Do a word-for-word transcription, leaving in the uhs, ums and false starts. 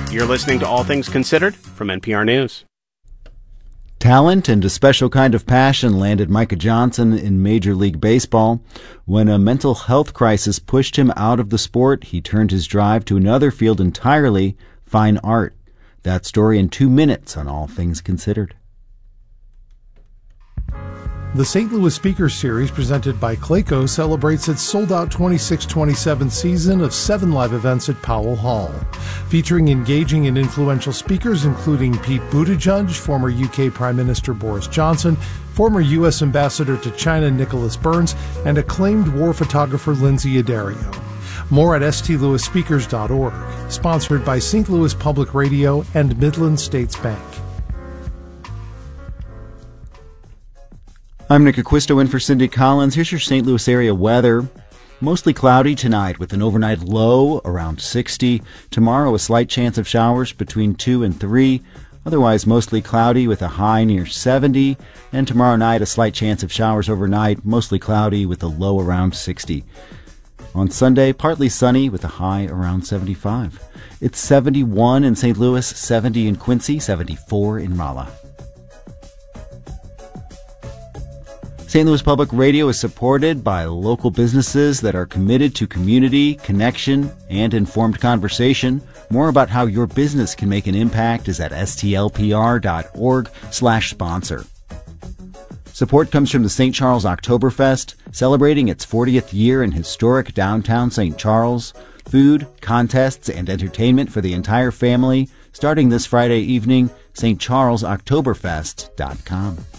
You're listening to All Things Considered from N P R News. Talent and a special kind of passion landed Micah Johnson in Major League Baseball. When a mental health crisis pushed him out of the sport, he turned his drive to another field entirely, fine art. That story in two minutes on All Things Considered. The Saint Louis Speakers Series, presented by Clayco, celebrates its sold-out twenty-six twenty-seven season of seven live events at Powell Hall, featuring engaging and influential speakers including Pete Buttigieg, former U K Prime Minister Boris Johnson, former U S Ambassador to China Nicholas Burns, and acclaimed war photographer Lindsay Addario. More at s t louis speakers dot org, sponsored by Saint Louis Public Radio and Midland States Bank. I'm Nick Acquisto in for Cindy Collins. Here's your Saint Louis area weather. Mostly cloudy tonight with an overnight low around sixty. Tomorrow a slight chance of showers between two and three. Otherwise mostly cloudy with a high near seventy. And tomorrow night a slight chance of showers overnight, mostly cloudy with a low around sixty. On Sunday, partly sunny with a high around seventy-five. It's seventy-one in Saint Louis, seventy in Quincy, seventy-four in Rolla. Saint Louis Public Radio is supported by local businesses that are committed to community, connection, and informed conversation. More about how your business can make an impact is at s t l p r dot org slash sponsor. Support comes from the Saint Charles Oktoberfest, celebrating its fortieth year in historic downtown Saint Charles. Food, contests, and entertainment for the entire family, starting this Friday evening, s t charles oktoberfest dot com.